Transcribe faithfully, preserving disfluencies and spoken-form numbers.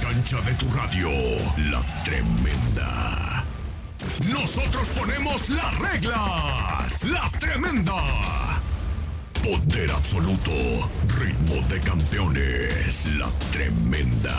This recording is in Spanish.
cancha de tu radio, La Tremenda. Nosotros ponemos las reglas. La Tremenda. Poder absoluto. Ritmo de campeones. La Tremenda.